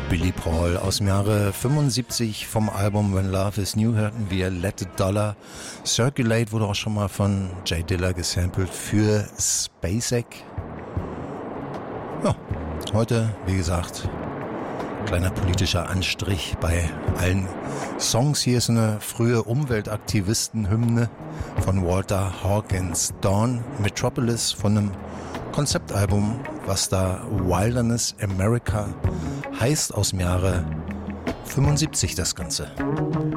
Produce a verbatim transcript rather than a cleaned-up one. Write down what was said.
Billy Paul aus dem Jahre fünfundsiebzig vom Album When Love Is New hörten wir Let the Dollar Circulate, wurde auch schon mal von Jay Dilla gesampelt für Spacek. Ja, heute, wie gesagt, kleiner politischer Anstrich bei allen Songs. Hier ist eine frühe Umweltaktivisten-Hymne von Walter Hawkins, Dawn Metropolis, von einem Konzeptalbum, was da Wilderness America heißt, aus dem Jahre fünfundsiebzig das Ganze.